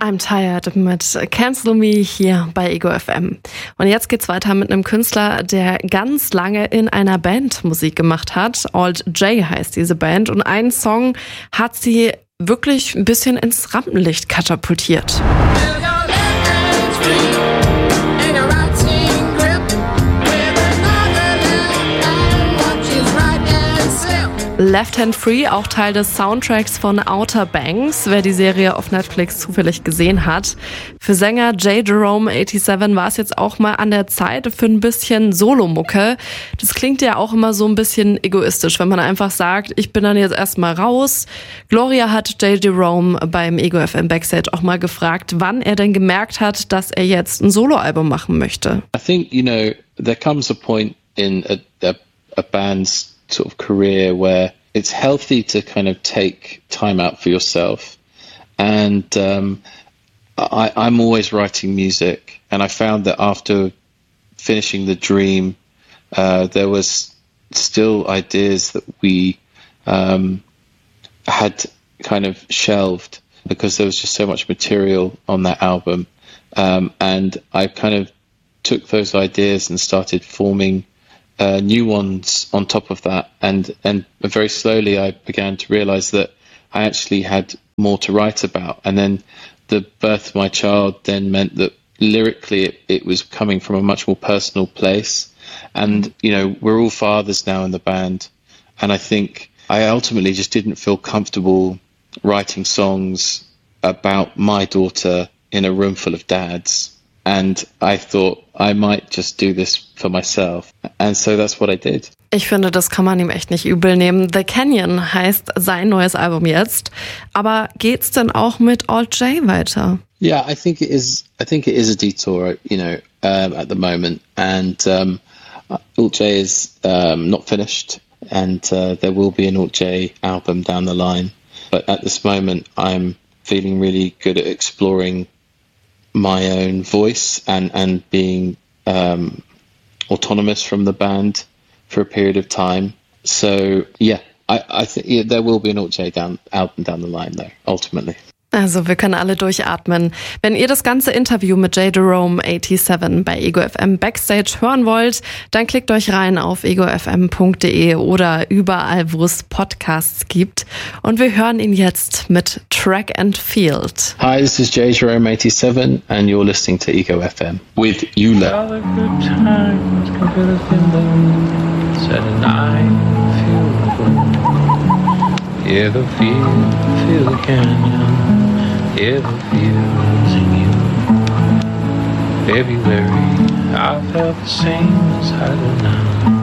I'm Tired mit Cancel Me hier bei Ego FM. Und jetzt geht's weiter mit einem Künstler, der ganz lange in einer Band Musik gemacht hat. Alt J heißt diese Band und einen Song hat sie wirklich ein bisschen ins Rampenlicht katapultiert. Left Hand Free, auch Teil des Soundtracks von Outer Banks, wer die Serie auf Netflix zufällig gesehen hat. Für Sänger J. Jerome 87 war es jetzt auch mal an der Zeit für ein bisschen Solomucke. Das klingt ja auch immer so ein bisschen egoistisch, wenn man einfach sagt, ich bin dann jetzt erstmal raus. Gloria hat J. Jerome beim Ego FM Backstage auch mal gefragt, wann er denn gemerkt hat, dass er jetzt ein Soloalbum machen möchte. I think, there comes a point in a band's sort of career where it's healthy to kind of take time out for yourself. And I'm always writing music, and I found that after finishing The Dream, there was still ideas that we had kind of shelved because there was just so much material on that album. And I kind of took those ideas and started forming new ones on top of that, and very slowly I began to realize that I actually had more to write about. And then the birth of my child then meant that lyrically it was coming from a much more personal place. And we're all fathers now in the band, and I think I ultimately just didn't feel comfortable writing songs about my daughter in a room full of dads. And I thought I might just do this for myself. And so that's what I did. Ich finde, das kann man ihm echt nicht übel nehmen. The Canyon heißt sein neues Album jetzt. Aber geht's denn auch mit Alt J weiter? Yeah, I think it is a detour, at the moment. And Alt J is not finished. And there will be an Alt J album down the line. But at this moment, I'm feeling really good at exploring my own voice and being autonomous from the band for a period of time. So yeah, I think there will be an Alt J album down the line though, ultimately. Also wir können alle durchatmen. Wenn ihr das ganze Interview mit J. Jerome 87 bei Ego FM Backstage hören wollt, dann klickt euch rein auf egofm.de oder überall, wo es Podcasts gibt. Und wir hören ihn jetzt mit Track and Field. Hi, this is J. Jerome 87 and you're listening to Ego FM with Eula. All the good times can feel the feeling, said and I feel the feel the canyon. Hear the feels in you. February, I felt the same as I do now.